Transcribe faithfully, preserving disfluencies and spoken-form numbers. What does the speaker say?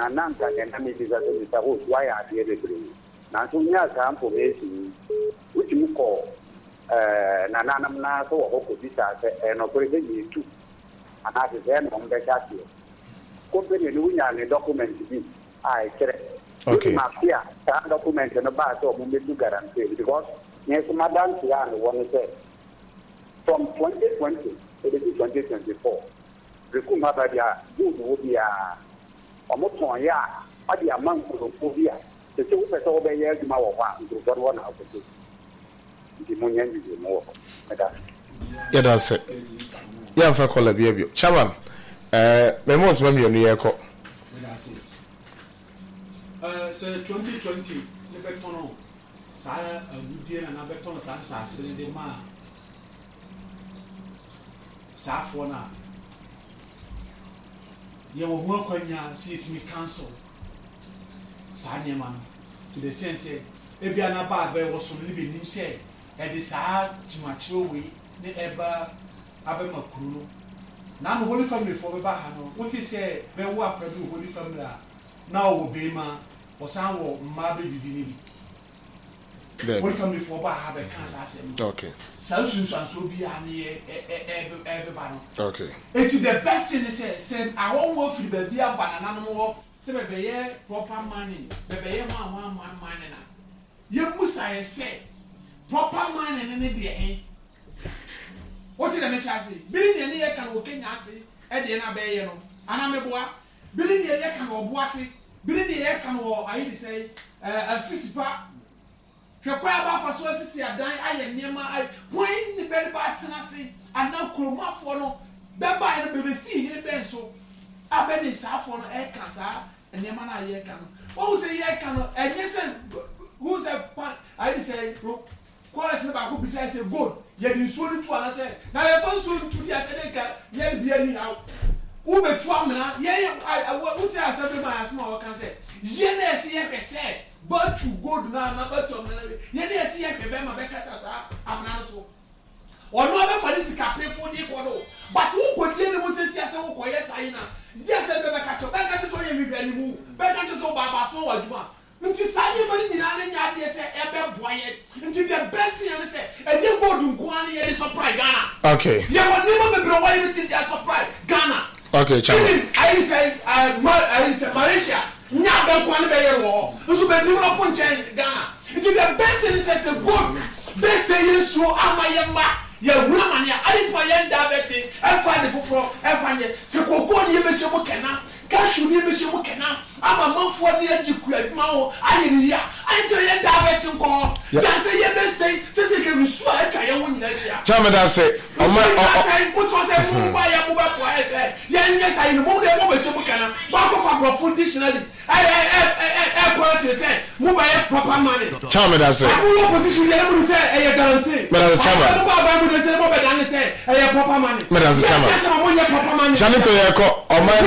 na nanka na me bisa so bisa ho why are they bebre na so nya ka information which mu ko eh na nanam na so ho ko bisa se no ko se yi tu ana se se no mbe cha ti ko be ni nya ni document bi ai kire okay ma pia ta document no ba so mu be tu guarantee because yes madam ya no one say from twenty twenty to twenty twenty-four rekuma ba dia good wo bia omo ton ya ade aman ko ko bia se se wo pese wo be ye aduma wo kwa nko wo na akoto ndi mo nyanji di mo meda ya da se ya fa kola bia bio chairman eh me mo sma mi anu ye ko meda se eh se twenty twenty le betono sa udie na na betono sa sa se de ma sa fo na ye wo ho akwanya si etimi cancel sa niema to the sense e bia na ba ba wo so ni be nim se e de sa timachiwe we ne eba abema kuru no na no holy family for be ba ha no what is say be wo akwadu holy family a na wo be ma wo san wo mma be bibi ni bi holy family for ba ha be kan sa asem okay sa sunsun so bi a ne e e e be ba no okay it's the best thing is say I won't go free baby aba na no wo se be be ye proper money be be ye ma ma ma money na ye musa ye say proper money ne ne de eh what did the me say biri ne ne ye kan wo kenya ase e de na be ye no ana me boa biri ne ye kan wo boa ase biri ne ye kan wo ayi de say eh afisipa hwekwa ba fa so asisi adan aye niema ai when ne be ba tena se ana kromafo no beba ene bebe si hire ben so abeni safo no e kasa niema na ye kan o say ye kan no enye se who say I say quality ba ko bisa say gold ye di so ni tu ana say na ye fon so ni tu dia say ka ye bia ni aw wo be tu amna ye ye wo ti asabe ma asma wo kan say ye na se ye pese but to gold na na but to amna ye na se ye bebe ma be kata sa amna no so ono abe fa disi kafe fo di ko do but wo ko die ni mo se sia se wo ko yes ayi na dia se be be ka cho be ka cho so ye mi bia ni mu be ka cho so baba so wa juma nti sani mani nyina na nya de se e be boye nti the best thing is say e dey gold nko an ye surprise Ghana okay ye woni mo be bro why everything dey surprise Ghana okay chairman I say uh I say Malaysia nya be nko an be ye wo nso be develop nchen Ghana nti the best thing is say gold best say yesu amayema ya wura mane a ade pa ye nda beti e fa ne foforo e fa nye se kokko ne ye be shemo kena ka shu ne ye be shemo kena ama manfo ne agiku aduma wo aye ne ya ade to ye nda beti nko ya se ye be sei se se ke rusu a atwa ye wo nyina hia chama da se o ma o sai muto se mu ba ya mu ba ko e se ye nye sai ne mu de mo be shemo kena ba ko fa bro dictionary e e e e quality se mu ba ye proper money chama da se abu opposition ye mu se e ye guarantee madam chama say no be dan say e proper money madam chama say mo nye proper money janito ye ko o ma